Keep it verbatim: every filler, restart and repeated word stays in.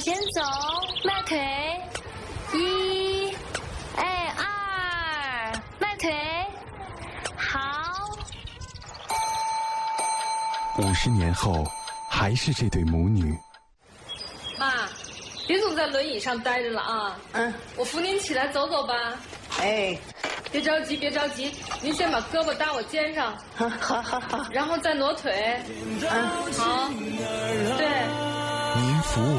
先走，迈腿，一，哎，二，迈腿，好。 五十年后，还是这对母女。 妈，别总在轮椅上待着了啊！嗯，我扶您起来走走吧。 哎， 别着急，别着急，您先把胳膊搭我肩上， 好好好， 然后再挪腿。嗯，好，对。